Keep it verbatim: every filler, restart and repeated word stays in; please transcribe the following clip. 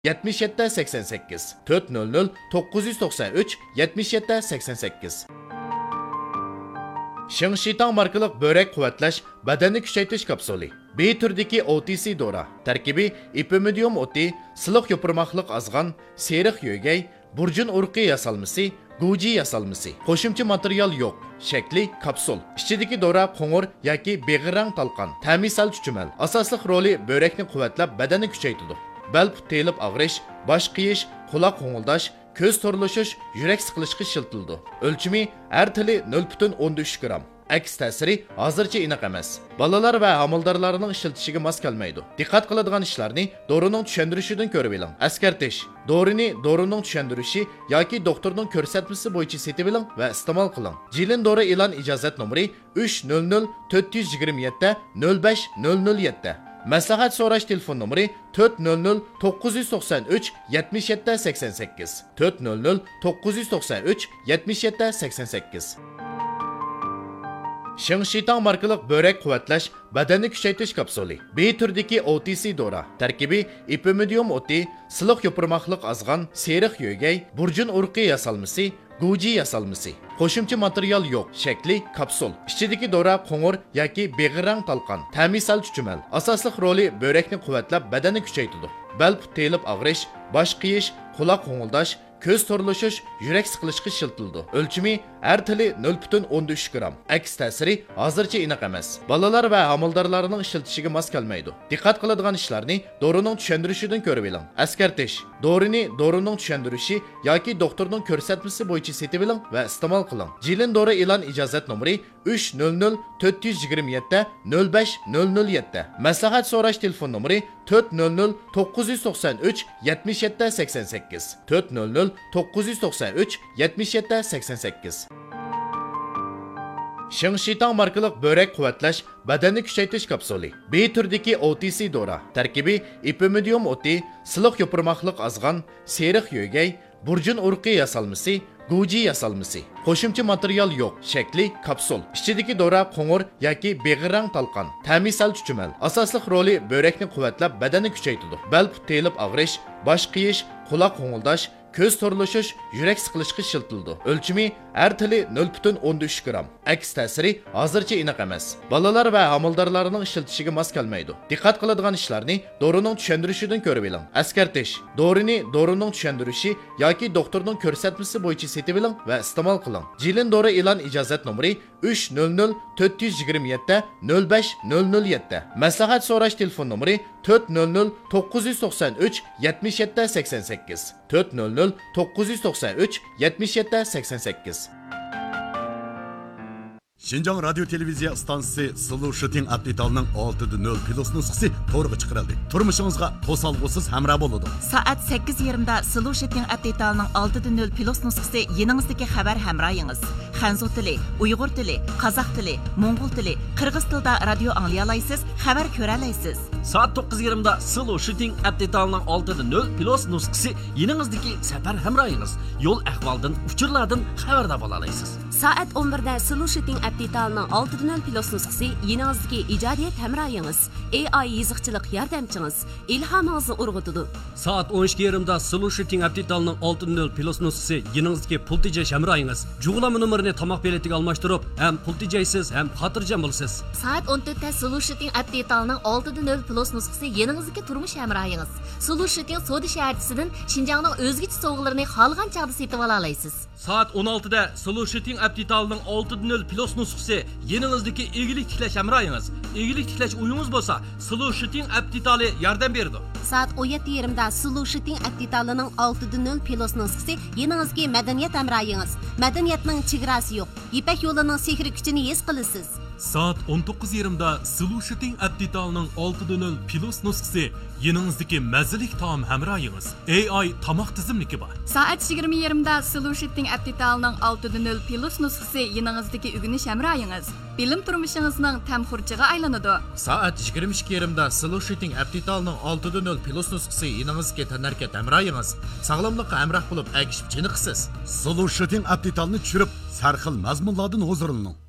yetmiş yetti seksen sekiz dört nol nol dokuz yüz doksan üç yetmiş yetti seksen sekiz. Shingshitang markalık börek kuvvetleş, bedenni küçeytiş kapsuli. B türdeki O T C dora. Terkibi ipimidium oti, sılık yopurmaklık azgan, serih yögey, burcun urqi yasalması, guji yasalması. Qo'shimcha material yo'q. Shekli kapsul. İçideki dora qo'ng'ir yoki beg'irang talqon. Ta'mi sal chuchmal. Asosli roli börekni quvvatlab, bedenni kuchaytiradi. Bel put telib og'rish, bosh qiyish, quloq qo'ng'ildash, ko'z to'rlashish, yurak siqilishga shiltildi. O'lchimi har tili nol butun o'n uch gram. Aks ta'siri hozircha aniq emas. Balalar va homildorlarning ishlatishiga mos kelmaydi. Diqqat qiladigan ishlarni dorining tushuntirishidan ko'rib oling. Askartish. Dorini dorining tushuntirishi yoki doktorning ko'rsatmasi bo'yicha setib oling va iste'mol qiling. Jilin dori e'lon ijozat nomeri uch nol nol to'rt yuz yigirma yetti nol besh nol nol yetti. Maslahat so'rash telefon nomeri to'rt nol nol dokuz yüz doksan üç yetmiş yetti seksen sekiz to'rt nol nol dokuz yüz doksan üç yetmiş yetti seksen sekiz. Shingshitang markalık börek kuvvetleş, bedenni küçeytiş kapsuli. B türdeki O T C dora. Terkibi ipimidium oti, sılık yopurmaklık azgan, serih yögey, burcun urqi yasalması, guji yasalması. Qo'shimcha material yo'q. Shekli kapsul. İçideki dora qo'ng'ir yoki beg'irang talqon. Ta'mi sal chuchmal. Asosli roli börekni quvvatlab, bedenni kuchaytiradi. Bel put telib og'rish, bosh qiyish, quloq qo'ng'ildash, ko'z to'rlashish, yurak siqilishga shiltildi. O'lchimi har tili nol butun o'n uch gram. Aks ta'siri hozircha aniq emas. Balalar va homildorlarning ishlatishiga mos kelmaydi. Diqqat qiladigan ishlarni dorining tushuntirishidan ko'rib oling. Askartish. Dorini dorining tushuntirishi yoki doktorning ko'rsatmasi bo'yicha setib oling va iste'mol qiling. Jilin dori e'lon ijozat nomeri uch nol nol to'rt yuz yigirma yetti nol besh nol nol yetti. Maslahat so'rash telefon nomeri to'rt nol nol dokuz yüz doksan üç yetmiş yetti seksen sekiz to'rt nol nol dokuz yüz doksan üç yetmiş yetti seksen sekiz. Shingshitang markalık börek kuvvetleş, bedenni küçeytiş kapsuli. B türdeki O T C dora. Terkibi ipimidium oti, sılık yopurmaklık azgan, serih yögey, burcun urqi yasalması, guji yasalması. Qo'shimcha material yo'q. Shekli kapsul. İçideki dora qo'ng'ir yoki beg'irang talqon. Ta'mi sal chuchmal. Asosli roli börekni quvvatlab, bedenni kuchaytiradi. Bel put telib og'rish, bosh qiyish, quloq qo'ng'ildash, ko'z to'rlashish, yurak siqilishga shiltildi. O'lchimi har tili nol butun o'n uch gram. Aks ta'siri hozircha aniq emas. Balalar va homildorlarning ishlatishiga mos kelmaydi. Diqqat qiladigan ishlarni dorining tushuntirishidan ko'rib oling. Askartish. Dorini dorining tushuntirishi yoki doktorning ko'rsatmasi bo'yicha setib oling va iste'mol qiling. Jilin dori e'lon ijozat nomeri uch nol nol to'rt yuz yigirma yetti nol besh nol nol yetti. Maslahat so'rash telefon nomeri to'rt nol nol dokuz yüz doksan üç yetmiş yetti seksen sekiz to'rt nol nol dokuz yüz doksan üç yetmiş yetti seksen sekiz. Şinjan Radyo Televiziya stansiyasi Sulu Shiting Aptitalining olti nol plus nusxasi to'g'ri chiqarildi. Turmushingizga to'salg'usiz hamroh bo'ladi. Soat sakkiz yarim da Sulu Shiting Aptitalining olti nol plus nusxasi yeningizdagi xabar hamrohingiz. Xanzu tili, Uyg'ur tili, Qozoq tili, Mo'ng'ul tili, Qirg'iz tilida radio anglay olasiz, xabar ko'ra olasiz. Soat to'qqiz yarim da Sulu Shiting Aptitalining olti nol plus nusxasi yeningizdagi safar hamrohingiz. Yo'l ahvoldan, uchurlardan xabardor bo'la olasiz. Soat o'n bir da Sulu Shiting Aptitalining olti nol plus nusxasi yeningizdagi ijodiyat hamrohingiz, A I yiziqchilik yordamchingiz, ilhomingizni urg'utadi. Soat o'n ikki yarim da Sulu Shiting Aptitalining olti nol plus nusxasi yeningizdagi pul tejash hamrohingiz. Jug'lama nomerini tomoq beletiga almashtirib, ham pul tejaysiz, ham xotirjam bo'lasiz. Soat o'n to'rt da Sulu Shiting Aptitalining olti nol plus nusxasi yeningizdagi turmush hamrohingiz. Sulu Shiting So'di shaharchisidan Xinjiangning o'zgacha sovg'alarini xohlagan chog'da setib ola olasiz. Soat o'n olti da Sulu Shiting Aptitalining olti nol plus nusxasi yeningizdagi egilik tiklash hamrohingiz. Egilik tiklash uyingiz bo'lsa, Sulu Shiting Aptitali yordam beradi. Soat o'n yetti yarim da Sulu Shiting Aptitalining olti nol plus nusxasi yeningizdagi madaniyat hamrohingiz. Madaniyatning chegarasi yo'q. Ipak yo'lining sehri kuchini his qilasiz. Soat o'n to'qqiz yarim da Sulu Shiting Aptitalining olti nol plus nusxasi yeningizdagi mazalik taom hamrohingiz. A I tomoq tizimligi bor. Soat yigirma yarim da Sulu Shiting Aptitalining olti nol plus nusxasi yeningizdagi o'rganish hamrohingiz. Bilim turmushingizning tamxurchiga aylanadi. Soat yigirma ikki yarim da Sulu Shiting Aptitalining olti nol plus nusxasi yeningizdagi tanarkat hamrohingiz. Sog'lomlikqa hamroh bo'lib, agishib chiniqsiz. Sulu Shiting Aptitalini tushirib, sarxil mazmunlardan huzurlaning.